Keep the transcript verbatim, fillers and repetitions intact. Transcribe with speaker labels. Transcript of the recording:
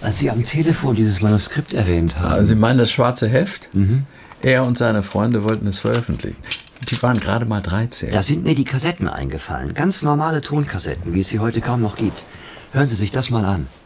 Speaker 1: Als Sie am Telefon dieses Manuskript erwähnt haben.
Speaker 2: Also Sie meinen das schwarze Heft?
Speaker 1: Mhm.
Speaker 2: Er und seine Freunde wollten es veröffentlichen. Sie waren gerade mal dreizehn.
Speaker 1: Da sind mir die Kassetten eingefallen. Ganz normale Tonkassetten, wie es sie heute kaum noch gibt. Hören Sie sich das mal an.